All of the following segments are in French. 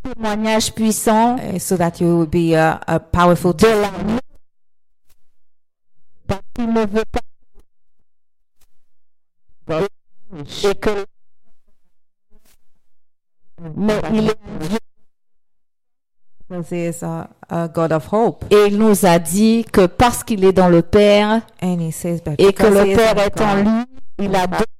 témoignage puissant so that you will be a powerful de l'amour. Parce qu'il ne veut pas et que mais il est Dieu. because he is a God of hope. Et il nous a dit que parce qu'il est dans le Père And he says that et que because he le is Père in est en God, lui, il a donné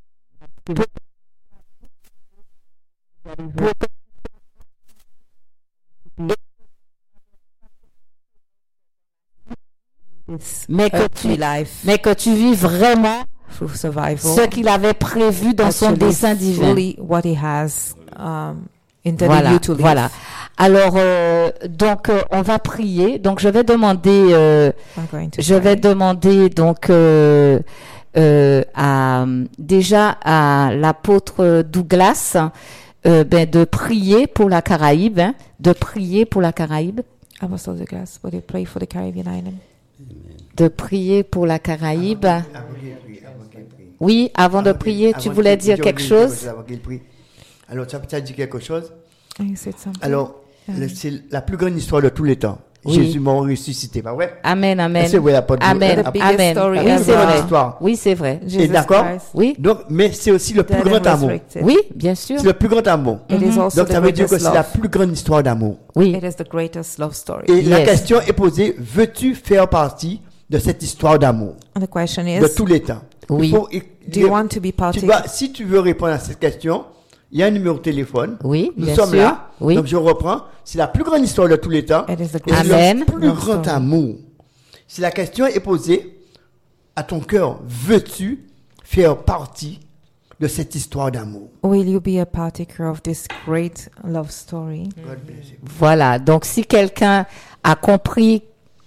this mais que earthly tu life mais que tu vis vraiment through survival. ce qu'il avait prévu dans son Actually, dessein divin. fully what he has intended Voilà, you to live. voilà. Alors donc on va prier. Donc je vais demander I'm going to je pray. vais demander donc déjà à l'apôtre Douglas de prier pour la Caraïbe, hein, de prier pour la Caraïbe, Apostle Douglas, would you pray for the Caribbean island? de prier pour la Caraïbe. Oui, avant de prier, tu voulais dire quelque chose? Alors, tu as dit quelque chose? And you said something. Alors, c'est la plus grande histoire de tous les temps. Oui. Jésus mort ressuscité, pas vrai? Amen, amen. C'est vrai, apôtre. Amen, The biggest amen. story Oui, c'est ever. vrai. Histoire. Oui, c'est vrai. Et Jesus d'accord? Christ, Oui, Donc, mais c'est aussi le plus dead and grand amour. resurrected. oui, bien sûr. C'est le plus grand amour. It is also Donc, the ça veut dire que greatest c'est la love. plus grande histoire d'amour. Oui, It is the greatest love story. Et la Yes. question est posée, veux-tu faire partie de cette histoire d'amour And the question de is, tous les temps? Oui. do you want to be partaker? Si tu veux répondre à cette question, il y a un numéro de téléphone. oui, Nous bien sommes sûr. là. Oui. Donc je reprends. C'est la plus grande histoire de tous les temps. It is the Et c'est Amen. le plus grand amour. Si la question est posée à ton cœur, veux-tu faire partie de cette histoire d'amour? Will you be a partaker of this great love story? God bless you. Voilà. Donc, si quelqu'un a compris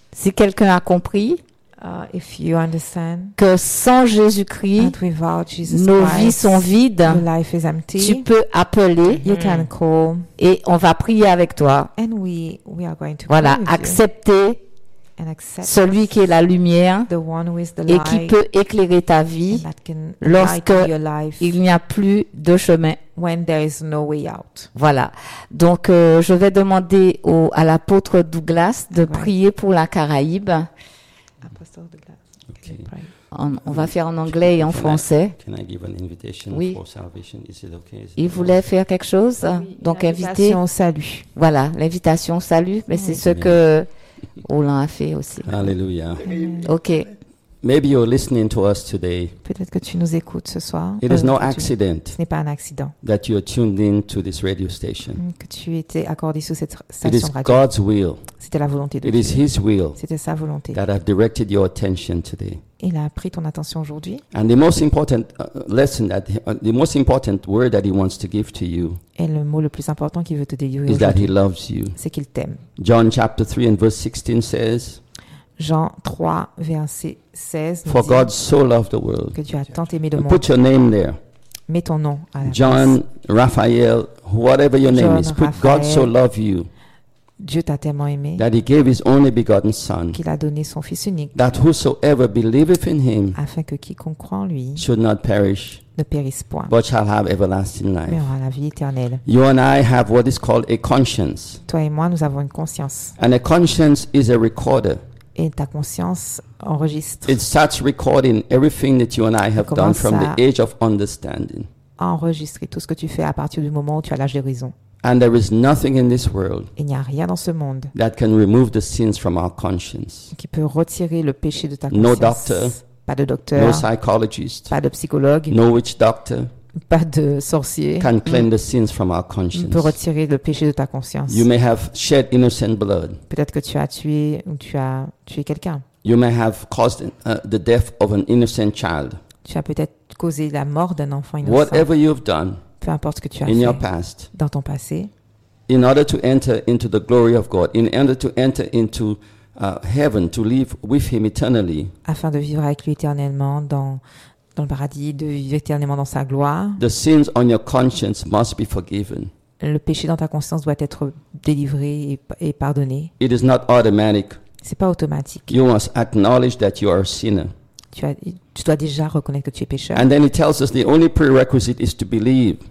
If you understand que sans Jésus-Christ, that without Jesus nos vies Christ, sont vides, your life is tu empty, peux appeler you can call, et on va prier avec toi. and we are going to Voilà. pray with you Accepter and accept celui qui est la lumière the one who is the et qui light peut éclairer ta vie and that can lorsque light your life il n'y a plus de chemin. when there is no way out. Voilà. Donc, je vais demander à l'apôtre Douglas de Ouais. prier pour la Caraïbe. Apostle Douglas, Okay. pray. On va faire en anglais et en français. Can I give an invitation Oui. for salvation? Is it okay? Is it Il all voulait faire quelque chose, donc inviter. Invitation au salut. Voilà, l'invitation salut, mais c'est ce que Roland a fait aussi. right? Hallelujah. Ok. Maybe you're listening to us today. Peut-être que tu nous écoutes ce soir. It is no Que tu- accident Ce n'est pas un accident that you're tuned in to this radio station. que tu étais accordé sous cette It station is de radio. God's will. C'était la volonté de It is Dieu. His will C'était sa volonté. that have directed your attention today. Il a pris ton attention aujourd'hui. And the most important lesson the most important word that He wants to give to you Et le mot le plus important qu'il veut te délivrer is that He aujourd'hui, loves you. c'est qu'il t'aime. John chapter 3 and verse 16 says, Jean 3, verset 16 nous "For dit God so loved the world." que Dieu a tant aimé le And monde. put your name there. Mets ton nom à la John, place. Raphael, whatever your name John, is, put God so Raphaël. loved you Dieu t'a tellement aimé that He gave His only begotten Son, qu'il a donné son Fils unique that whosoever believeth in Him afin que quiconque croit en lui should not perish, ne périsse point, but shall have everlasting mais life. aura la vie éternelle. You and I have what is called a conscience. Toi et moi, nous avons une conscience. And a conscience is a recorder. Et ta conscience enregistre, It starts recording everything that you and I have done Commence from à- the age of understanding. à enregistrer tout ce que tu fais à partir du moment où tu as l'âge de raison. And there is nothing in this world Il n'y a rien dans ce monde that can remove the sins from our conscience. qui peut retirer le péché de ta No conscience. doctor, Pas de No docteur, psychologist, pas de psychologue, no witch doctor pas de sorcier can cleanse the sins from our peut conscience. retirer le péché de ta conscience. You may have shed innocent blood. Peut-être que tu as tué ou tu as tué quelqu'un. You may have caused the death of an innocent child. Tu as peut-être causé la mort d'un enfant innocent. Whatever you've done Peu importe ce que tu as in your fait past, dans ton passé, in order to enter into the glory of God, in order to enter into heaven, to live with Him eternally, afin de vivre avec lui éternellement dans le paradis, de vivre éternellement dans sa gloire, the sins on your conscience must be forgiven. le péché dans ta conscience doit être délivré et pardonné. It is not automatic. C'est pas automatique. You must acknowledge that you are a sinner. Tu dois déjà reconnaître que tu es pécheur. And then He tells us the only prerequisite is to believe.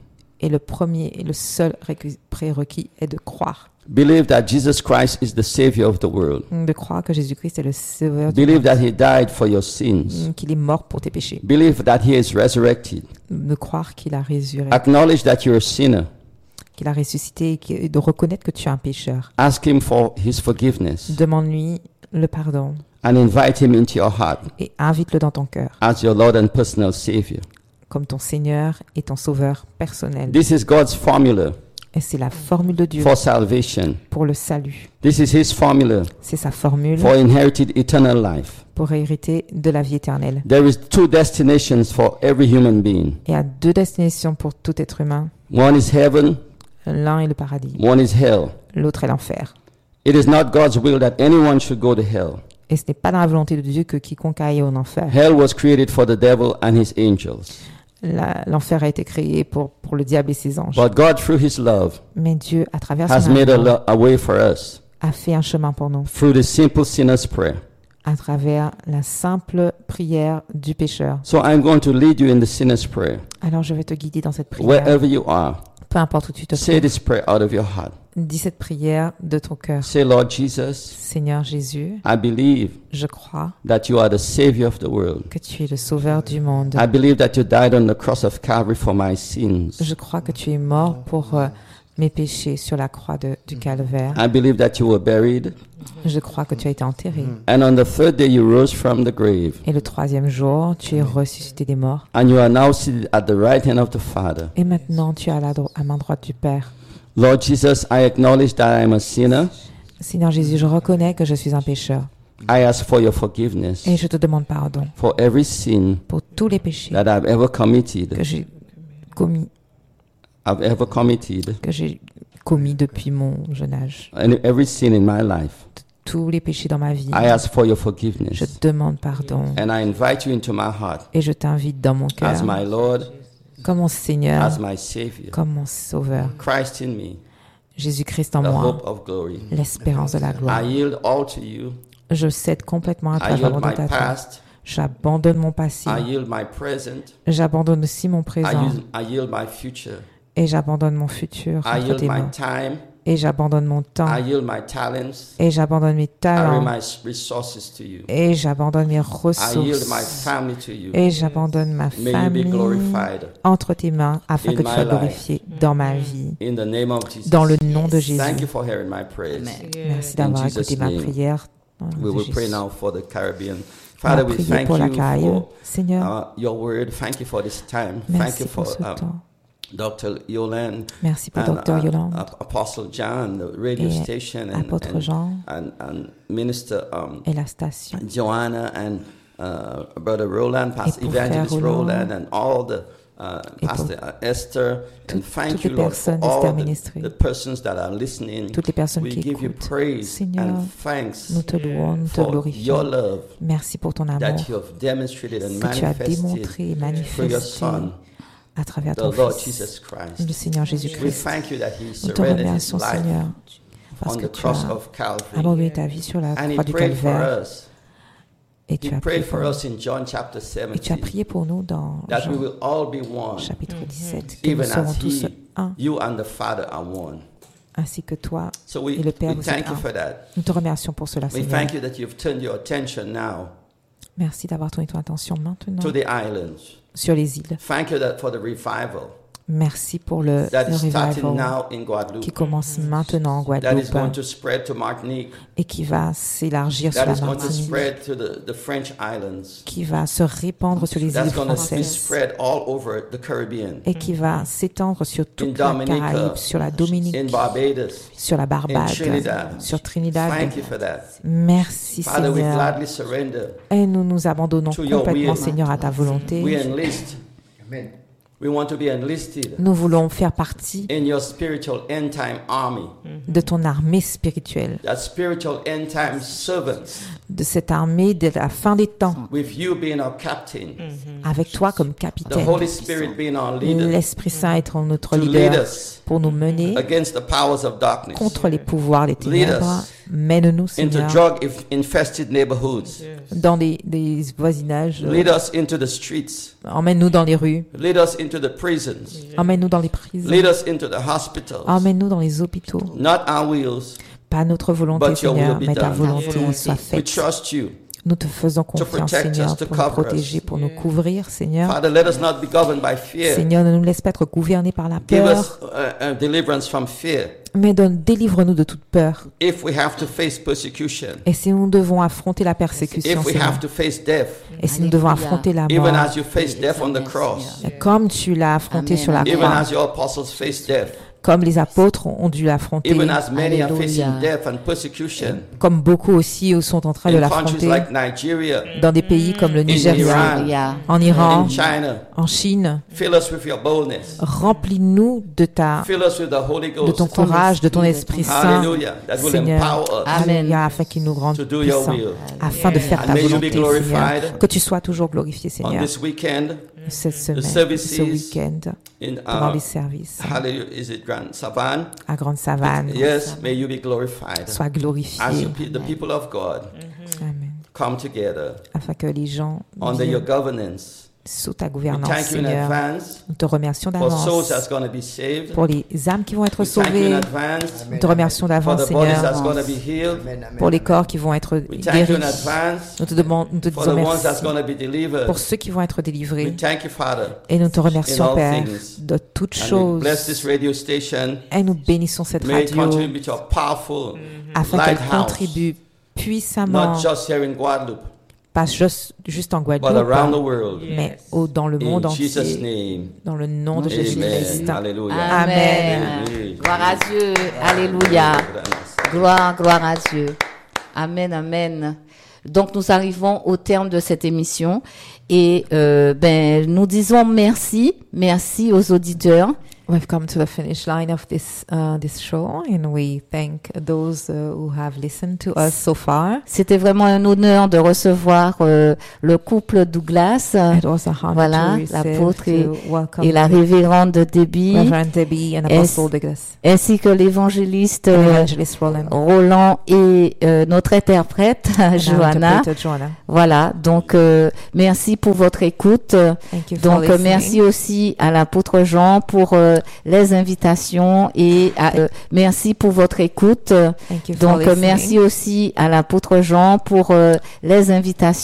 Et le premier et le seul prérequis est de croire. Believe that Jesus Christ is the Savior of the world. De croire que Jésus-Christ est le sauveur du Believe monde, that He died for your sins. qu'il est mort pour tes péchés. Believe that He is resurrected. De croire qu'il a résurrecté, Acknowledge that you're a sinner. qu'il a ressuscité et de reconnaître que tu es un pécheur. Ask Him for His forgiveness Demande-lui le pardon and invite Him into your heart et invite-le dans ton cœur as your Lord and personal Savior. comme ton Seigneur et ton Sauveur personnel. This is God's formula Et c'est la formule de Dieu for salvation. pour le salut. This is His formula C'est sa formule for inherited eternal life. pour hériter de la vie éternelle. There is two destinations for every human being. Il y a deux destinations pour tout être humain. One is heaven, L'un est le paradis, one is hell. l'autre est l'enfer. It is not God's will that anyone should go to hell. Et ce n'est pas dans la volonté de Dieu que quiconque aille en enfer. Hell was created for the devil and his angels. L'enfer a été créé pour le diable et ses anges. But God, through His love, Mais Dieu, à travers has son made amour, a way for us a fait un chemin pour nous. through the simple sinner's prayer. À travers la simple prière du pécheur. So I'm going to lead you in the sinner's prayer. Alors je vais te guider dans cette prière. Wherever you are, Peu importe où tu te say trouves. this prayer out of your heart. Dis cette prière de ton cœur. Say, Lord Jesus, Seigneur Jésus, I believe je crois that you are the Savior of the world. que tu es le sauveur du monde. I believe that you died on the cross of Calvary for my sins. Je crois que tu es mort pour mes péchés sur la croix du calvaire. I believe that you were buried, Je crois que tu as été enterré. and on the third day you rose from the grave, Et le troisième jour, tu es ressuscité des morts. and you are now seated at the right hand of the Father. Et maintenant, tu es à main droite du Père. Lord Jesus, I acknowledge that I am a sinner. Seigneur Jésus, je reconnais que je suis un pécheur. I ask for your forgiveness Et je te demande pardon for every sin pour tous les péchés that I've ever committed. que j'ai commis, depuis mon jeune âge. And every sin in my life. Tous les péchés dans ma vie. I ask for your Je forgiveness. te demande pardon. And I invite you into my heart Et je t'invite dans mon as cœur my Lord, comme mon Seigneur, as my Savior. comme mon Sauveur. Christ in me, Jésus-Christ en the moi, hope of glory. l'espérance de la gloire. I yield all to you. Je cède complètement à I ta yield volonté my à toi. past. J'abandonne mon passé. I yield my present. J'abandonne aussi mon présent. I yield my future. Et j'abandonne mon futur I entre yield tes my mains. time. Et j'abandonne mon temps. I yield my talents. Et j'abandonne mes I talents. yield my resources to you. Et j'abandonne mes I yield my ressources. family to you. Et j'abandonne ma May you be famille glorified entre tes mains afin in que tu my sois life. glorifié dans ma vie. In the name of Jesus. Dans le nom de Jésus. Thank you for hearing my prayers. Merci d'avoir In Jesus' écouté ma name. prière. Dans le We nom de will pray Jésus. now for the Caribbean. On va Father, we prier thank pour la you Caraïbe. for Seigneur, your word. Thank you for this time. Thank merci you for pour ce temps. Dr. Yolande Merci pour and Dr. Yolande Apostle John, the radio et station, Apôtre Jean and Minister et la station. Joanna and Brother Roland, Pastor pour frère Evangelist Roland. Roland, and all the Et pour Pastor Esther. And thank toutes you, les Lord, for personnes d'Esther all Ministry. the persons that are listening. Toutes les personnes We qui give you écoutent. praise Seigneur, and thanks nous te louons, nous te for glorifions. your love Merci pour ton amour that you have demonstrated and que tu as manifested démontré et through your manifesté Son, à travers the ton Lord Fils, Jesus Christ. le Seigneur We Jésus-Christ. thank you that He Nous te surrendered His remercions, life Seigneur, parce on que the tu cross as of Calvary. abandonné ta vie sur la And He croix du prayed for calvaire us. et He tu as prié prayed pour for nous. us in John chapter Et tu as 17 prié pour nous dans that we Jean will all be one, chapitre 17, que nous even serons as tous un, you and the Father are one. ainsi que toi So et le Père, we vous êtes thank you un. for that. Nous te remercions pour cela, We Seigneur. thank you that you've turned your attention now Merci d'avoir tourné ton attention maintenant to the islands. sur les îles. Thank you for the revival Merci pour le that is starting revival now in qui Guadeloupe, commence maintenant en that is Guadeloupe going to spread to Martinique, et qui va s'élargir sur that la is going to Martinique, spread to the French islands, qui va se répandre sur les îles that's going to be françaises spread all over the Caribbean, et qui va s'étendre sur in toute la Dominica, Caraïbe, sur la in Dominique, Barbados, sur la in Barbade, Trinidad. sur Trinidad. Thank you for that. Merci Father, we Seigneur. gladly surrender. Et nous nous abandonnons To your complètement will. Seigneur à ta We volonté. enlist. Amen. We want to be enlisted Nous voulons faire partie in your spiritual end time army, de ton armée spirituelle, that spiritual end time servants, de cette armée de la fin des temps, with you being our captain, avec toi comme the capitaine. Holy Spirit being our leader, L'Esprit Saint est notre to lead leader us pour nous mener against the powers of darkness. contre les pouvoirs des Lead ténèbres us Mène-nous, into Seigneur, drug-infested neighborhoods. dans des voisinages. Lead us into the streets. Emmène-nous dans les rues. Lead us into the prisons. Emmène-nous dans les prisons. Lead us into the hospitals. Emmène-nous dans les hôpitaux. Not our wills. Pas notre volonté, But your will Seigneur, be mais ta done. volonté soit We faite. trust you. Nous te faisons confiance, protect Seigneur, us, to pour nous cover us. protéger, pour nous couvrir, Seigneur. Father, let us not be governed by fear. Seigneur, ne nous laisse pas être gouvernés par la Give peur, us a deliverance from fear. mais délivre-nous de toute peur. If we have to face persecution, Et si nous devons affronter la persécution, if we Seigneur, have to face death, et si nous devons Alléluia. affronter la even mort, as you faced death on the cross, et comme tu l'as affronté Amen. sur la Amen. even croix, as your apostles faced death, comme les apôtres ont dû l'affronter, even as many are Alléluia. facing death and persecution comme beaucoup aussi sont en train de in countries l'affronter like Nigeria, dans des pays comme le in Nigeria, Iran, Alléluia. en Iran, in China. en Chine. Fill us with your boldness. Remplis-nous de Fill us with the Holy de ton Ghost. courage, de ton Esprit Saint, Hallelujah. That will Seigneur. empower us Amen. Alléluia, afin qu'il nous rende to do your puissants, will. afin de faire And ta may you be volonté, glorified Seigneur. Que tu sois toujours glorifié, On Seigneur, this weekend cette semaine, services ce week-end, in pendant les services Hallelujah, is it Grand Savan? à Grande Savane. Yes, may you be glorified. Sois As glorifié, the people of God Amen, come together afin que les gens under your viennent governance. sous ta We gouvernance, thank you in Seigneur. advance Nous te remercions for souls d'avance that's going to be saved. pour les âmes qui vont être We thank you in sauvées. advance Nous te remercions Amen. for d'avance, the bodies Seigneur, that's going to be healed. Amen, amen, pour les amen. corps qui vont être We thank you guéris. in advance Nous te for disons the ones that's merci going to be delivered. pour ceux qui vont être We délivrés. thank you, Father. Et nous te In remercions, all Père, things. de toutes And we choses. bless this radio station. Et nous bénissons cette May it radio continue to be a powerful afin qu'elle lighthouse, contribue puissamment, not just here in Guadeloupe, pas juste en but Guadeloupe, around the world. mais dans le monde In Jesus' entier, name. dans le nom de Jésus-Christ. Amen. Hallelujah. Amen. Amen. Gloire à Dieu. Alléluia. Gloire à Dieu. Amen, amen. Donc nous arrivons au terme de cette émission et nous disons merci aux auditeurs. We've come to the finish line of this show, and we thank those who have listened to us so far. C'était vraiment un honneur de recevoir le couple Douglas, It was a honor voilà, to receive, l'apôtre to welcome et la révérende Debbie, Reverend Debbie and Apostle Douglas, ainsi que l'évangéliste and Evangelist Roland et notre interprète and Johanna. interpreter Joanna. Voilà, donc merci pour votre écoute. Thank you for Donc listening. merci aussi à l'apôtre Jean pour les invitations et merci pour votre écoute. Thank you for Donc listening. merci aussi à l'apôtre Jean pour les invitations.